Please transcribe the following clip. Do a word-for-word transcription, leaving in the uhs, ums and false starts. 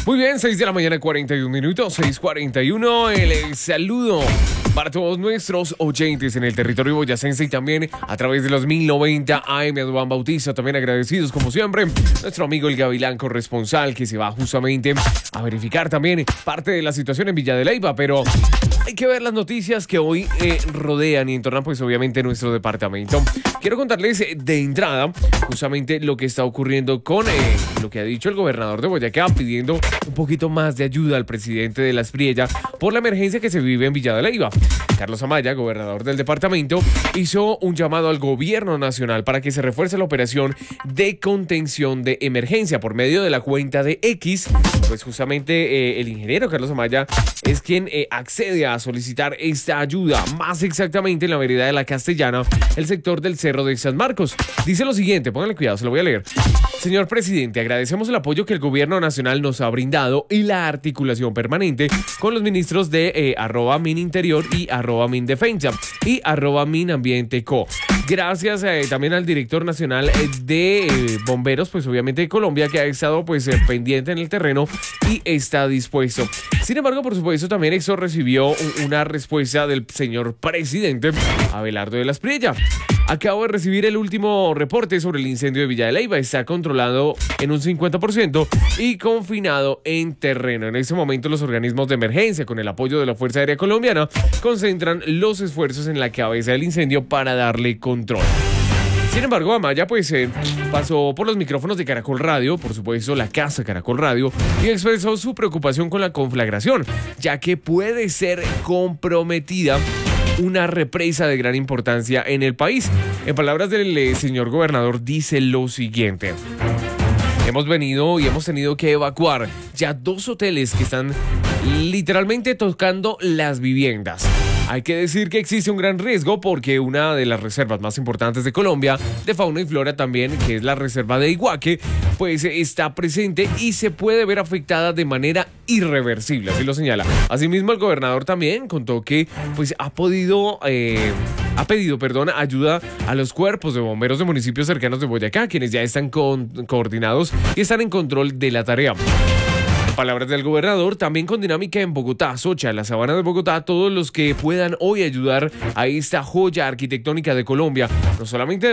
Muy bien, seis de la mañana, cuarenta y un minutos, seis cuarenta y uno. El saludo para todos nuestros oyentes en el territorio boyacense y también a través de los mil noventa A M de Juan Bautista. También agradecidos, como siempre, nuestro amigo el Gavilán corresponsal que se va justamente a verificar también parte de la situación en Villa de Leyva, pero hay que ver las noticias que hoy eh, rodean y entornan pues obviamente nuestro departamento. Quiero contarles eh, de entrada justamente lo que está ocurriendo con eh, lo que ha dicho el gobernador de Boyacá, pidiendo un poquito más de ayuda al presidente de la Espriella por la emergencia que se vive en Villa de Leyva. Carlos Amaya, gobernador del departamento, hizo un llamado al gobierno nacional para que se refuerce la operación de contención de emergencia por medio de la cuenta de X. Pues justamente eh, el ingeniero Carlos Amaya es quien eh, accede a solicitar esta ayuda, más exactamente en la vereda de la Castellana, el sector del Cerro de San Marcos. Dice lo siguiente, pónganle cuidado, se lo voy a leer. Señor presidente, agradecemos el apoyo que el gobierno nacional nos ha brindado y la articulación permanente con los ministros de eh, arroba Mininterior y arroba Mindefensa y arroba Minambienteco. Gracias eh, también al director nacional eh, de eh, bomberos, pues obviamente de Colombia, que ha estado pues eh, pendiente en el terreno y está dispuesto. Sin embargo, por supuesto, también eso recibió un, una respuesta del señor presidente Abelardo de la Espriella. Acabo de recibir el último reporte sobre el incendio de Villa de Leyva. Está controlado en un cincuenta por ciento y confinado en terreno. En este momento, los organismos de emergencia, con el apoyo de la Fuerza Aérea Colombiana, concentran los esfuerzos en la cabeza del incendio para darle control. Sin embargo, Amaya pues eh, pasó por los micrófonos de Caracol Radio, por supuesto la casa Caracol Radio, y expresó su preocupación con la conflagración, ya que puede ser comprometida una represa de gran importancia en el país. En palabras del eh, señor gobernador, dice lo siguiente: hemos venido y hemos tenido que evacuar ya dos hoteles que están literalmente tocando las viviendas. Hay que decir que existe un gran riesgo porque una de las reservas más importantes de Colombia, de fauna y flora también, que es la reserva de Iguaque, pues está presente y se puede ver afectada de manera irreversible, así lo señala. Asimismo, el gobernador también contó que pues ha podido, eh, ha pedido, perdón, ayuda a los cuerpos de bomberos de municipios cercanos de Boyacá, quienes ya están con, coordinados y están en control de la tarea. Palabras del gobernador, también con dinámica en Bogotá, Socha, la sabana de Bogotá, todos los que puedan hoy ayudar a esta joya arquitectónica de Colombia, no solamente de